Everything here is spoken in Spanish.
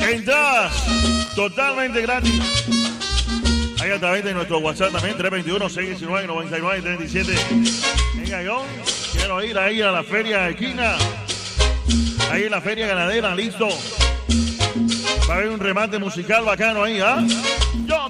Entradas totalmente gratis. Ahí a través de nuestro WhatsApp también, 321-619-9937. Venga, yo quiero ir ahí a la feria de esquina. Ahí en la feria ganadera, listo. Va a haber un remate musical bacano ahí, ¿ah? Yo